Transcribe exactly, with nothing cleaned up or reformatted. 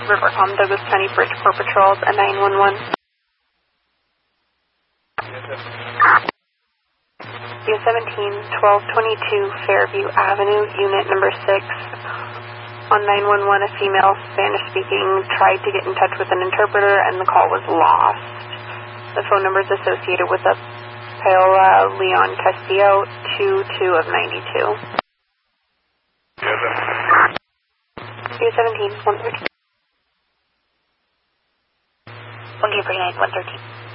Rivercom, Douglas County Bridgeport Patrols, and nine one one. U seventeen, twelve twenty-two Fairview Avenue, Unit number six. On nine one one, a female Spanish-speaking tried to get in touch with an interpreter, and the call was lost. The phone number is associated with a Paola Leon Castillo, two two of ninety-two. U seventeen, one thirteen. one two three nine, one thirteen.